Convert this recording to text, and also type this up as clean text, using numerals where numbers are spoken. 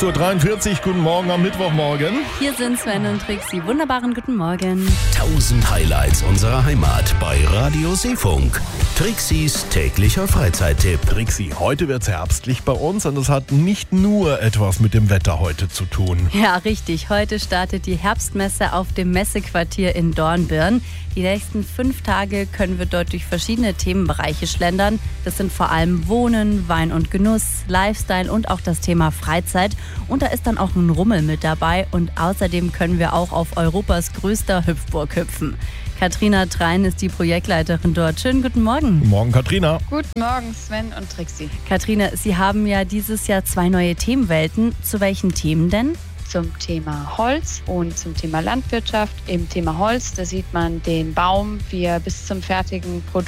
8.43 Uhr, guten Morgen am Mittwochmorgen. Hier sind Sven und Trixi. Wunderbaren guten Morgen. 1000 Highlights unserer Heimat bei Radio Seefunk. Trixis täglicher Freizeittipp. Trixi, heute wird's herbstlich bei uns und das hat nicht nur etwas mit dem Wetter heute zu tun. Ja, richtig. Heute startet die Herbstmesse auf dem Messequartier in Dornbirn. Die nächsten 5 Tage können wir dort durch verschiedene Themenbereiche schlendern. Das sind vor allem Wohnen, Wein und Genuss, Lifestyle und auch das Thema Freizeit. Und da ist dann auch ein Rummel mit dabei. Und außerdem können wir auch auf Europas größter Hüpfburg hüpfen. Katrina Trein ist die Projektleiterin dort. Schönen guten Morgen. Guten Morgen, Katrina. Guten Morgen, Sven und Trixi. Katrina, Sie haben ja dieses Jahr 2 neue Themenwelten. Zu welchen Themen denn? Zum Thema Holz und zum Thema Landwirtschaft. Im Thema Holz, da sieht man den Baum, wie er bis zum fertigen Produkt